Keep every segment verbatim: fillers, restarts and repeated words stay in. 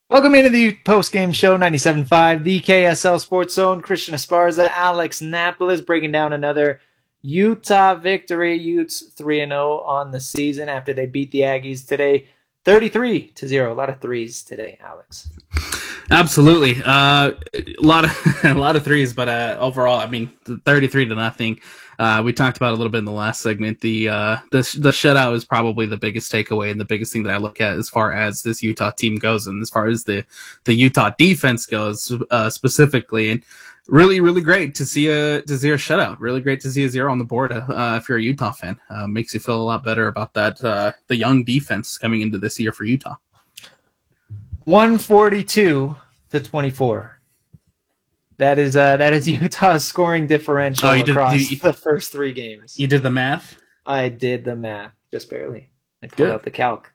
Welcome into the post-game show, ninety-seven point five, the K S L Sports Zone. Christian Esparza, Alex Napolis breaking down another Utah victory. Utes three and oh on the season after they beat the Aggies today, thirty-three to zero. A lot of threes today, Alex. Absolutely, uh, a lot of a lot of threes, but uh, overall, I mean, thirty-three to nothing. Uh, we talked about a little bit in the last segment. The uh, the the shutout is probably the biggest takeaway and the biggest thing that I look at as far as this Utah team goes, and as far as the the Utah defense goes uh, specifically. And really, really great to see a to see a shutout. Really great to see a zero on the board. Uh, if you're a Utah fan, uh, makes you feel a lot better about that uh, the young defense coming into this year for Utah. one forty-two to twenty-four. That is uh, that is Utah's scoring differential Oh, you did across you, the first three games. you did the math. I did the math just barely. I pulled Good. out the calc.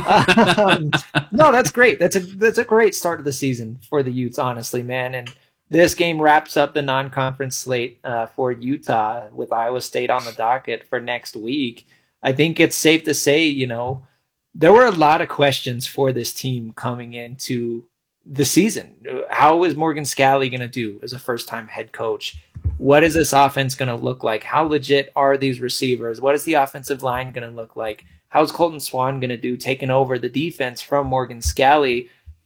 um, no, that's great. That's a that's a great start of the season for the Utes, honestly, man. And this game wraps up the non-conference slate uh, for Utah with Iowa State on the docket for next week. I think it's safe to say, you know, there were a lot of questions for this team coming into the season. How is Morgan Scalley going to do as a first-time head coach? What is this offense going to look like? How legit are these receivers? What is the offensive line going to look like? How's Colton Swan going to do taking over the defense from Morgan Scalley?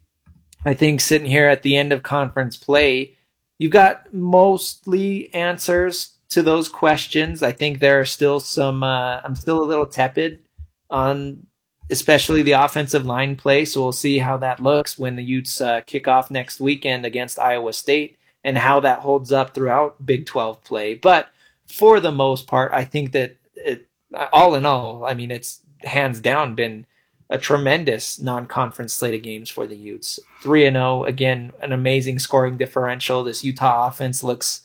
I think sitting here at the end of conference play, you've got mostly answers to those questions. I think there are still some, uh, I'm still a little tepid on especially the offensive line play. So we'll see how that looks when the Utes uh, kick off next weekend against Iowa State and how that holds up throughout Big twelve play. But for the most part, I think that it, all in all, I mean, it's hands down been a tremendous non-conference slate of games for the Utes. three and oh, again, an amazing scoring differential. This Utah offense looks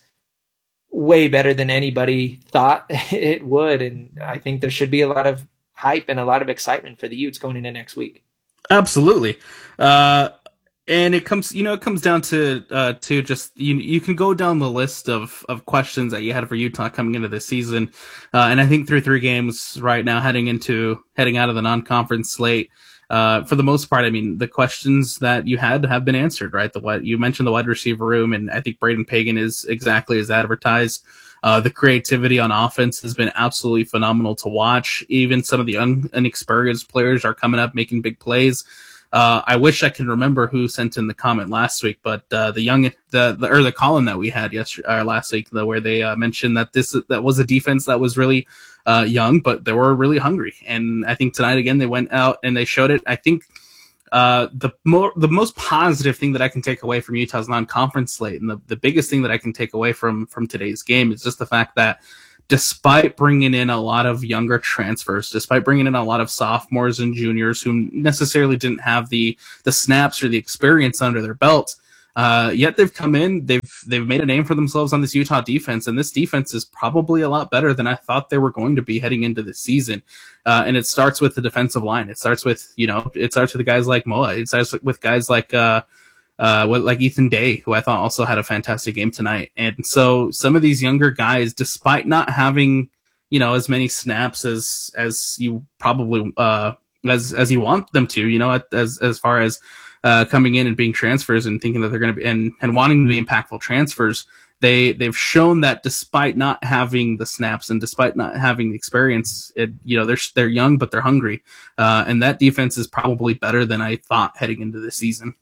way better than anybody thought it would, and I think there should be a lot of hype and a lot of excitement for the Utes going into next week. Absolutely. Uh, and it comes, you know, it comes down to uh, to just you. You can go down the list of of questions that you had for Utah coming into this season, uh, and I think through three games right now, heading into heading out of the non-conference slate, uh, for the most part, I mean, the questions that you had have been answered. Right, the what you mentioned the wide receiver room, and I think Braden Pagan is exactly as advertised. Uh, the creativity on offense has been absolutely phenomenal to watch. Even some of the un- inexperienced players are coming up making big plays. Uh, I wish I could remember who sent in the comment last week, but uh, the young, the, the or the column that we had yesterday, or last week, the, where they uh, mentioned that this that was a defense that was really uh, young, but they were really hungry. And I think tonight again they went out and they showed it. I think uh, the more the most positive thing that I can take away from Utah's non-conference slate, and the, the biggest thing that I can take away from from today's game is just the fact that, despite bringing in a lot of younger transfers, despite bringing in a lot of sophomores and juniors who necessarily didn't have the the snaps or the experience under their belt, uh, yet they've come in, they've they've made a name for themselves on this Utah defense, and this defense is probably a lot better than I thought they were going to be heading into the season. Uh, and it starts with the defensive line. It starts with, you know, it starts with guys like Moa. It starts with guys like uh, uh, like Ethan Day, who I thought also had a fantastic game tonight. And so some of these younger guys, despite not having, you know, as many snaps as as you probably uh, as as you want them to, you know, as as far as uh, coming in and being transfers and thinking that they're going to be and and wanting to be impactful transfers, they they've shown that despite not having the snaps and despite not having the experience, it, you know, they're they're young but they're hungry, uh, and that defense is probably better than I thought heading into the season.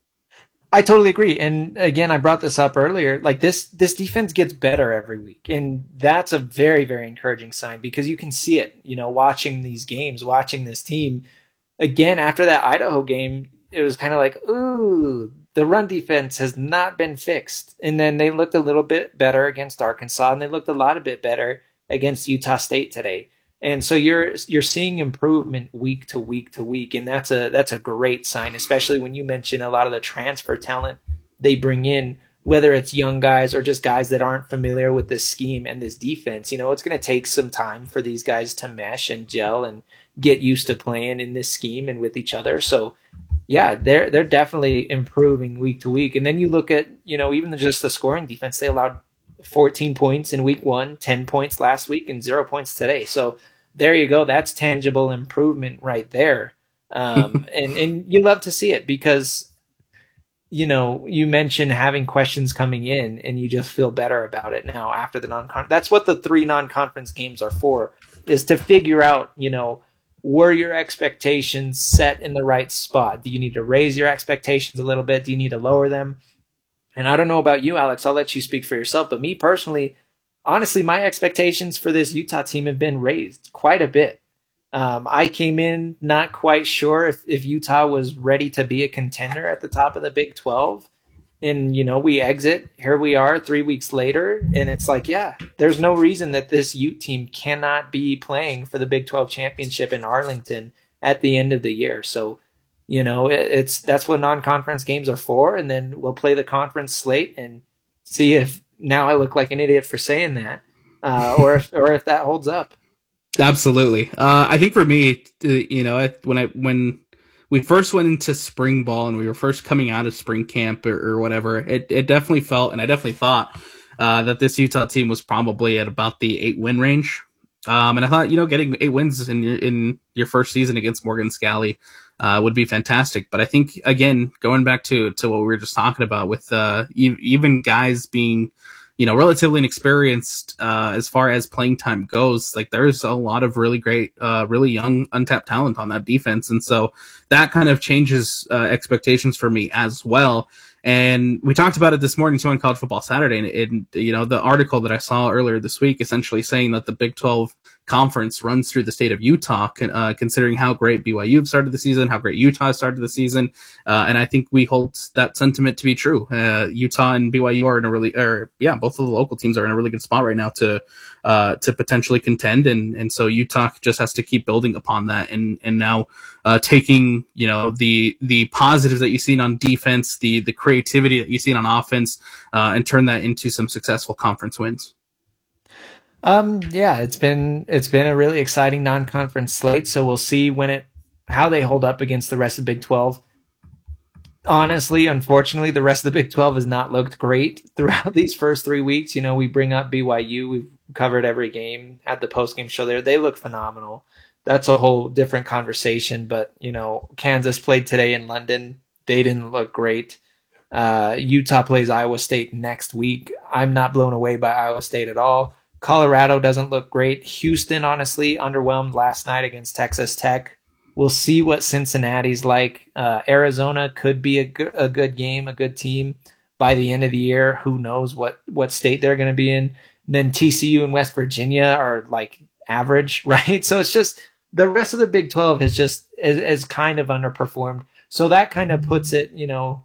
I totally agree. And again, I brought this up earlier. Like this, this defense gets better every week. And that's a very, very encouraging sign because you can see it, you know, watching these games, watching this team. Again, after that Idaho game, it was kind of like, ooh, the run defense has not been fixed. And then they looked a little bit better against Arkansas, and they looked a lot a bit better against Utah State today. And so you're you're seeing improvement week to week to week, and that's a that's a great sign, especially when you mention a lot of the transfer talent they bring in, whether it's young guys or just guys that aren't familiar with this scheme and this defense. You know, it's going to take some time for these guys to mesh and gel and get used to playing in this scheme and with each other. So yeah, they're they're definitely improving week to week. And then you look at, you know, even just the scoring defense, they allowed fourteen points in week one, ten points last week, and zero points today. So there you go. That's tangible improvement right there. Um, and, and you love to see it because you know, you mentioned having questions coming in and you just feel better about it now after the non-con. That's what the three non-conference games are for, is to figure out, you know, were your expectations set in the right spot? Do you need to raise your expectations a little bit? Do you need to lower them? And I don't know about you, Alex. I'll let you speak for yourself. But me personally, honestly, my expectations for this Utah team have been raised quite a bit. Um, I came in not quite sure if, if Utah was ready to be a contender at the top of the Big twelve. And, you know, we exit. Here we are three weeks later. And it's like, yeah, there's no reason that this Ute team cannot be playing for the Big twelve championship in Arlington at the end of the year. So, you know, it, it's that's what non-conference games are for. And then we'll play the conference slate and see if now I look like an idiot for saying that, uh, or if or if that holds up. Absolutely. Uh, I think for me, you know, when I when we first went into spring ball and we were first coming out of spring camp or, or whatever, it, it definitely felt, and I definitely thought uh, that this Utah team was probably at about the eight win range. Um, and I thought, you know, getting eight wins in your, in your first season against Morgan Scally uh, would be fantastic. But I think, again, going back to, to what we were just talking about with uh, e- even guys being, you know, relatively inexperienced uh, as far as playing time goes, like there's a lot of really great, uh, really young, untapped talent on that defense. And so that kind of changes uh, expectations for me as well. And we talked about it this morning too on College Football Saturday. And, and, you know, the article that I saw earlier this week essentially saying that the Big twelve conference runs through the state of Utah, uh, considering how great B Y U started the season, how great Utah started the season. Uh, and I think we hold that sentiment to be true. Uh, Utah and B Y U are in a really, or yeah, both of the local teams are in a really good spot right now to, uh, to potentially contend. And, and so Utah just has to keep building upon that. And, and now, uh, taking, you know, the, the positives that you've seen on defense, the, the creativity that you've seen on offense, uh, and turn that into some successful conference wins. Um, yeah, it's been it's been a really exciting non-conference slate. So we'll see when it how they hold up against the rest of the Big twelve. Honestly, unfortunately, the rest of the Big twelve has not looked great throughout these first three weeks. You know, we bring up B Y U. We've covered every game at the post-game show there. They look phenomenal. That's a whole different conversation. But, you know, Kansas played today in London. They didn't look great. Uh, Utah plays Iowa State next week. I'm not blown away by Iowa State at all. Colorado doesn't look great. Houston, honestly, underwhelmed last night against Texas Tech. We'll see what Cincinnati's like. Uh, Arizona could be a good, a good game, a good team by the end of the year. Who knows what, what state they're going to be in. And then T C U and West Virginia are like average, right? So it's just the rest of the Big twelve has just is, is kind of underperformed. So that kind of puts it, you know,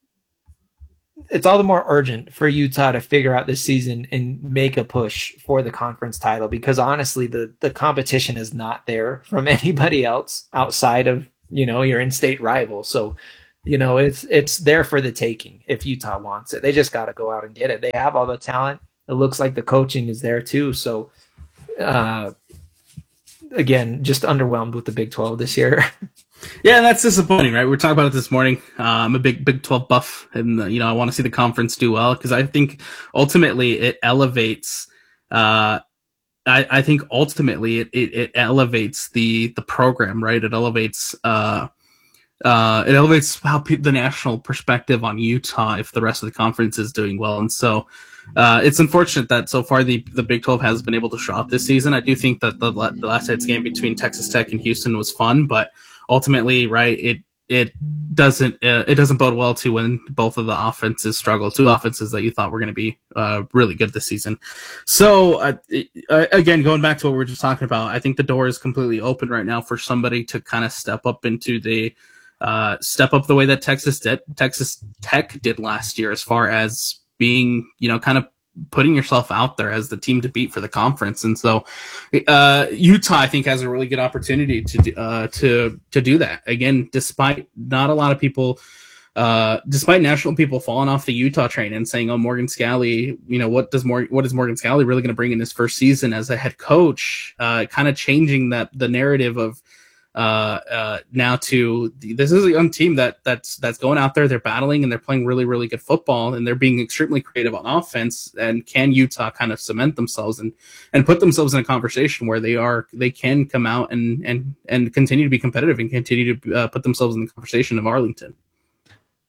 it's all the more urgent for Utah to figure out this season and make a push for the conference title, because honestly, the, the competition is not there from anybody else outside of, you know, your in-state rival. So, you know, it's, it's there for the taking if Utah wants it. They just got to go out and get it. They have all the talent. It looks like the coaching is there too. So, uh, again, just underwhelmed with the Big twelve this year. Yeah, that's disappointing, right? We were talking about it this morning. Uh, I'm a big Big twelve buff, and uh, you know I want to see the conference do well because I think ultimately it elevates. Uh, I, I think ultimately it, it, it elevates the the program, right? It elevates uh, uh, it elevates how pe- the national perspective on Utah if the rest of the conference is doing well, and so. Uh, it's unfortunate that so far the, the Big twelve has been able to show up this season. I do think that the, the last night's game between Texas Tech and Houston was fun, but ultimately, right, it it doesn't uh, it doesn't bode well to when both of the offenses struggle. Two offenses that you thought were going to be uh, really good this season. So uh, uh, again, going back to what we were just talking about, I think the door is completely open right now for somebody to kind of step up into the uh, step up the way that Texas did, Texas Tech did last year, as far as being, you know, kind of putting yourself out there as the team to beat for the conference. And so uh, Utah, I think, has a really good opportunity to uh, to to do that. Again, despite not a lot of people, uh, despite national people falling off the Utah train and saying, oh, Morgan Scally, you know, what does Mor- what is Morgan Scally really going to bring in his first season as a head coach, uh, kind of changing that the narrative of uh, uh, now to this is a young team that that's that's going out there, they're battling and they're playing really, really good football and they're being extremely creative on offense. And can Utah kind of cement themselves and and put themselves in a conversation where they are they can come out and and and continue to be competitive and continue to uh, put themselves in the conversation of Arlington.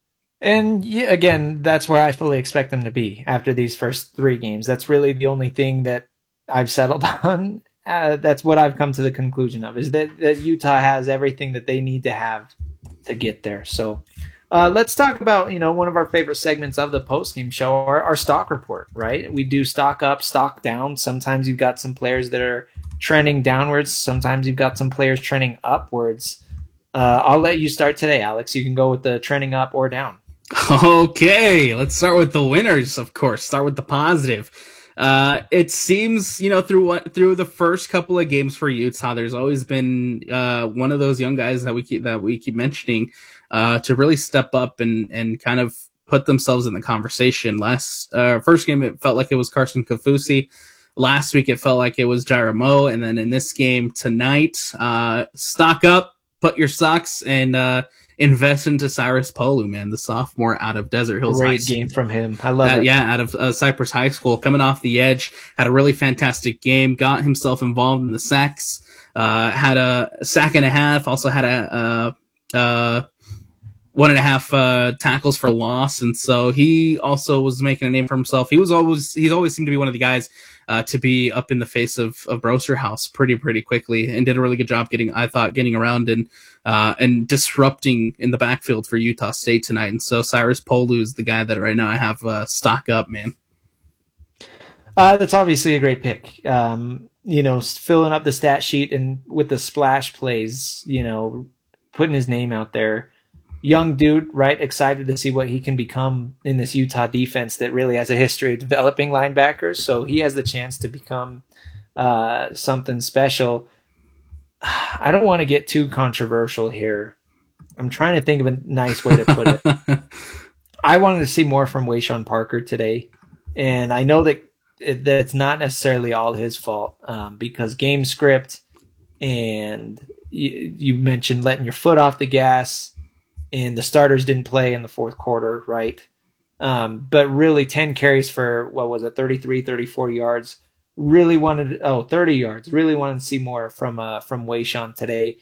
And yeah, again, that's where I fully expect them to be after these first three games. That's really the only thing that I've settled on. Uh, that's what I've come to the conclusion of, is that, that Utah has everything that they need to have to get there. So uh, let's talk about, you know, one of our favorite segments of the post-game show, our, our stock report, right? We do stock up, stock down. Sometimes you've got some players that are trending downwards. Sometimes you've got some players trending upwards. Uh, I'll let you start today, Alex. You can go with the trending up or down. Okay, let's start with the winners, of course. Start with the positive. Uh, it seems, you know, through what through the first couple of games for Utah, there's always been uh, one of those young guys that we keep that we keep mentioning uh, to really step up and and kind of put themselves in the conversation. Last uh, first game, it felt like it was Carson Kaufusi. Last week, it felt like it was Jairo Mo, and then in this game tonight, uh, stock up, put your socks, and uh, invest into Cyrus Polu, man, the sophomore out of Desert Hills High Great School. game from him. I love Uh, it. yeah, out of uh, Cypress High School, coming off the edge, had a really fantastic game, got himself involved in the sacks, uh, had a sack and a half, also had a, uh, uh, one and a half uh, tackles for loss, and so he also was making a name for himself. He was always he's always seemed to be one of the guys uh, to be up in the face of of Broster House pretty pretty quickly, and did a really good job getting I thought getting around and uh, and disrupting in the backfield for Utah State tonight. And so Cyrus Polu is the guy that right now I have uh, stock up, man. Uh, that's obviously a great pick. Um, you know, filling up the stat sheet and with the splash plays, you know, putting his name out there. Young dude, right? Excited to see what he can become in this Utah defense that really has a history of developing linebackers. So he has the chance to become uh, something special. I don't want to get too controversial here. I'm trying to think of a nice way to put it. I wanted to see more from Wayshawn Parker today. And I know that, that it's not necessarily all his fault um, because game script and you, you mentioned letting your foot off the gas, and the starters didn't play in the fourth quarter, right? Um, but really ten carries for, what was it, thirty-three, thirty-four yards. Really wanted, oh, thirty yards. Really wanted to see more from uh, from Wayshawn today.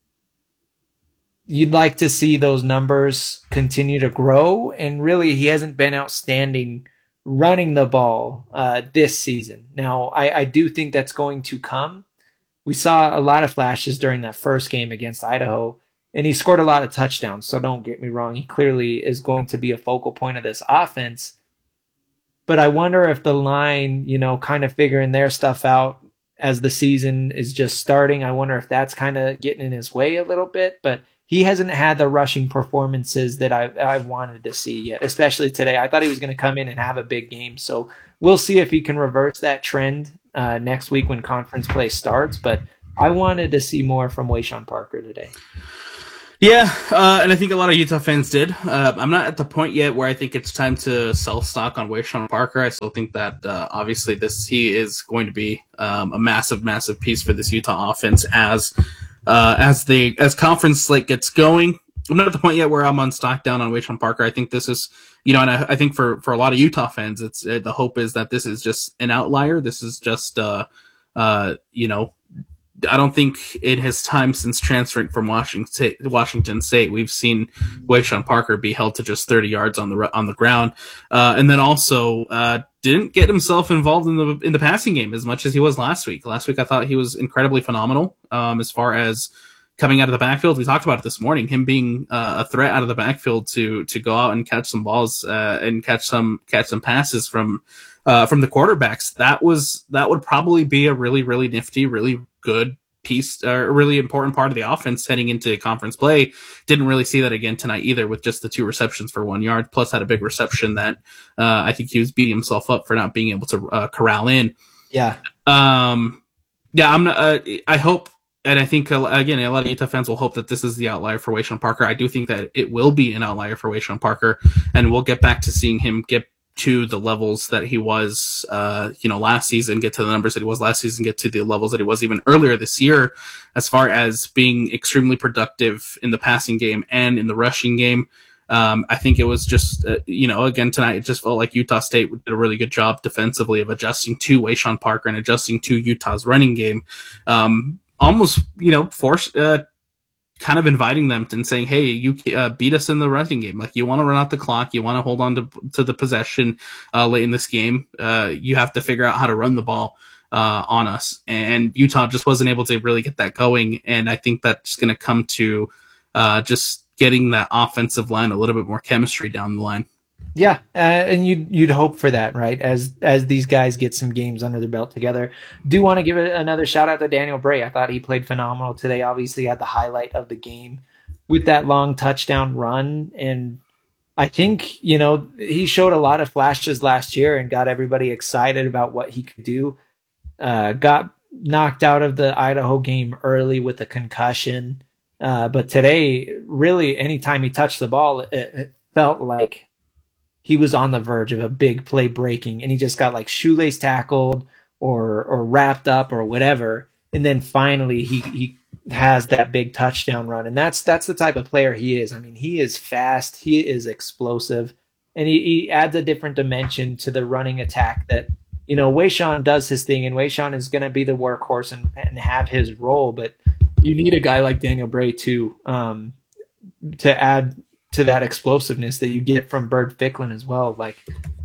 You'd like to see those numbers continue to grow, and really he hasn't been outstanding running the ball uh, this season. Now, I, I do think that's going to come. We saw a lot of flashes during that first game against Idaho, and he scored a lot of touchdowns, so don't get me wrong. He clearly is going to be a focal point of this offense. But I wonder if the line, you know, kind of figuring their stuff out as the season is just starting, I wonder if that's kind of getting in his way a little bit. But he hasn't had the rushing performances that I I wanted to see yet, especially today. I thought he was going to come in and have a big game. So we'll see if he can reverse that trend uh, next week when conference play starts. But I wanted to see more from Wayshawn Parker today. Yeah, uh, and I think a lot of Utah fans did. Uh, I'm not at the point yet where I think it's time to sell stock on Wayshawn Parker. I still think that uh, obviously this he is going to be um, a massive, massive piece for this Utah offense as uh, as the as conference slate gets going. I'm not at the point yet where I'm on stock down on Wayshawn Parker. I think this is, you know, and I, I think for, for a lot of Utah fans, it's uh, the hope is that this is just an outlier. This is just, uh, uh, you know. I don't think in his time since transferring from Washington State, Washington State, we've seen Wayshawn Parker be held to just thirty yards on the on the ground, uh, and then also uh, didn't get himself involved in the in the passing game as much as he was last week. Last week, I thought he was incredibly phenomenal um, as far as coming out of the backfield. We talked about it this morning, him being uh, a threat out of the backfield to to go out and catch some balls uh, and catch some catch some passes from uh, from the quarterbacks. That was that would probably be a really really nifty, really good piece, a uh, really important part of the offense heading into conference play. Didn't really see that again tonight either, with just the two receptions for one yard, plus had a big reception that uh, I think he was beating himself up for not being able to uh, corral in. Yeah. Um, yeah, I'm not, uh, I hope, and I think, uh, again, a lot of Utah fans will hope that this is the outlier for Wayshawn Parker. I do think that it will be an outlier for Wayshawn Parker, and we'll get back to seeing him get to the levels that he was, uh, you know, last season, get to the numbers that he was last season, get to the levels that he was even earlier this year, as far as being extremely productive in the passing game and in the rushing game. Um, I think it was just, uh, you know, again, tonight, it just felt like Utah State did a really good job defensively of adjusting to Wayshawn Parker and adjusting to Utah's running game. Um, almost, you know, forced, uh, kind of inviting them and saying, hey, you uh, beat us in the running game. Like, you want to run out the clock, you want to hold on to, to the possession uh, late in this game. Uh, you have to figure out how to run the ball uh, on us. And Utah just wasn't able to really get that going. And I think that's going to come to uh, just getting that offensive line a little bit more chemistry down the line. Yeah, uh, and you'd you'd hope for that, right? As as these guys get some games under their belt together. Do want to give it another shout out to Daniel Bray. I thought he played phenomenal today. Obviously, had the highlight of the game with that long touchdown run, and I think you know he showed a lot of flashes last year and got everybody excited about what he could do. Uh, got knocked out of the Idaho game early with a concussion, uh, but today, really, anytime he touched the ball, it, it felt like he was on the verge of a big play breaking, and he just got like shoelace tackled or or wrapped up or whatever, and then finally he he has that big touchdown run, and that's that's the type of player he is. I mean, he is fast, he is explosive, and he, he adds a different dimension to the running attack that, you know, Wayshawn does his thing, and Wayshawn is going to be the workhorse and, and have his role, but you need a guy like Daniel Bray too, um, to add to that explosiveness that you get from Bird Ficklin as well. Like,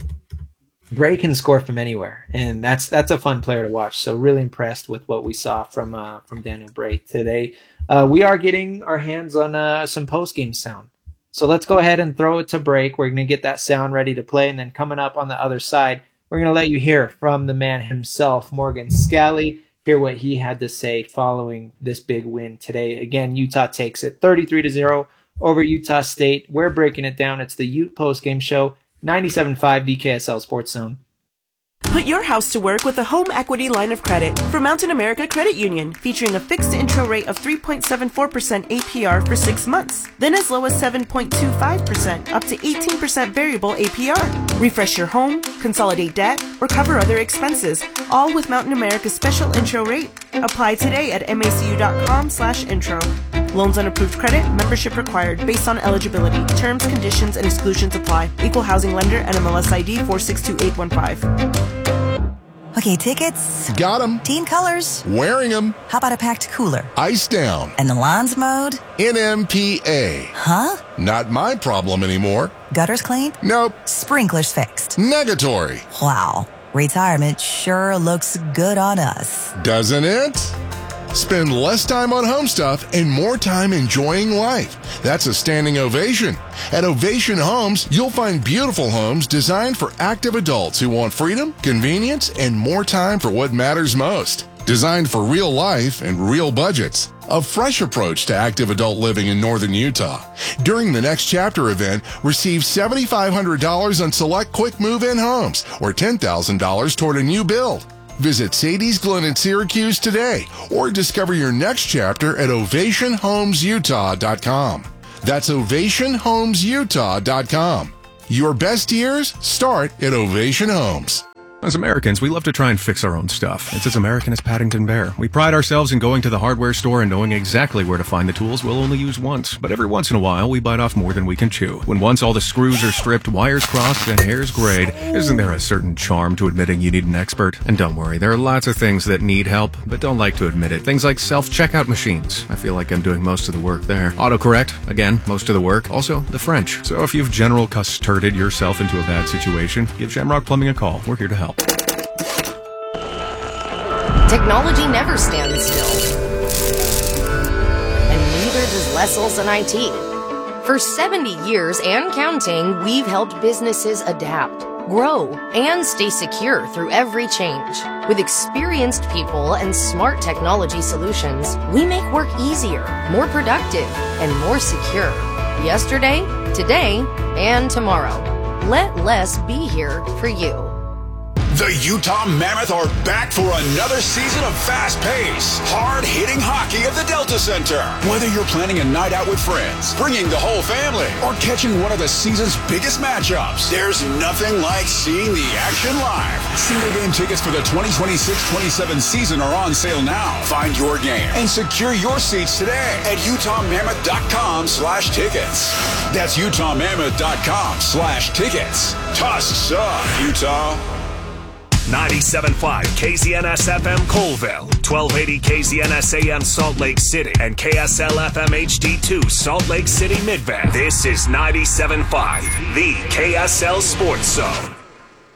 Bray can score from anywhere, and that's that's a fun player to watch. So really impressed with what we saw from uh, from Daniel Bray today. Uh, we are getting our hands on uh, some post-game sound. So let's go ahead and throw it to break. We're going to get that sound ready to play, and then coming up on the other side, we're going to let you hear from the man himself, Morgan Scalley, hear what he had to say following this big win today. Again, Utah takes it thirty-three to zero over Utah State. We're breaking it down. It's the Ute Postgame Show, ninety-seven point five V K S L Sports Zone. Put your house to work with a home equity line of credit from Mountain America Credit Union, featuring a fixed intro rate of three point seven four percent A P R for six months, then as low as seven point two five percent up to eighteen percent variable A P R. Refresh your home, consolidate debt, or cover other expenses, all with Mountain America's special intro rate. Apply today at macu.com slash intro. Loans on approved credit, membership required based on eligibility. Terms, conditions, and exclusions apply. Equal housing lender, N M L S I D four six two eight one five. Okay, tickets. Got 'em. Team colors. Wearing 'em. How about a packed cooler? Ice down. And the lawns mowed? N M P A. Huh? Not my problem anymore. Gutters cleaned? Nope. Sprinklers fixed? Negatory. Wow. Retirement sure looks good on us. Doesn't it? Spend less time on home stuff and more time enjoying life. That's a standing ovation. At Ovation Homes, you'll find beautiful homes designed for active adults who want freedom, convenience, and more time for what matters most. Designed for real life and real budgets. A fresh approach to active adult living in northern Utah. During the Next Chapter event, receive seven thousand five hundred dollars on select quick move-in homes or ten thousand dollars toward a new build. Visit Sadie's Glen in Syracuse today or discover your next chapter at ovation homes utah dot com. That's ovation homes utah dot com. Your best years start at Ovation Homes. As Americans, we love to try and fix our own stuff. It's as American as Paddington Bear. We pride ourselves in going to the hardware store and knowing exactly where to find the tools we'll only use once. But every once in a while, we bite off more than we can chew. When once all the screws are stripped, wires crossed, and hairs grayed, isn't there a certain charm to admitting you need an expert? And don't worry, there are lots of things that need help, but don't like to admit it. Things like self-checkout machines. I feel like I'm doing most of the work there. Autocorrect. Again, most of the work. Also, the French. So if you've general custarded yourself into a bad situation, give Shamrock Plumbing a call. We're here to help. Technology never stands still. And neither does Les Olson I T. For seventy years and counting, we've helped businesses adapt, grow, and stay secure through every change. With experienced people and smart technology solutions, we make work easier, more productive, and more secure. Yesterday, today, and tomorrow. Let Les be here for you. The Utah Mammoth are back for another season of fast-paced, hard-hitting hockey at the Delta Center. Whether you're planning a night out with friends, bringing the whole family, or catching one of the season's biggest matchups, there's nothing like seeing the action live. Single-game tickets for the twenty twenty-six twenty-seven season are on sale now. Find your game and secure your seats today at utah mammoth dot com slash tickets. That's utah mammoth dot com slash tickets. Tusks up, Utah. ninety-seven point five K Z N S F M Colville, twelve eighty K Z N S A M Salt Lake City, and K S L F M H D two Salt Lake City Midvale. This is ninety-seven point five, the K S L Sports Zone.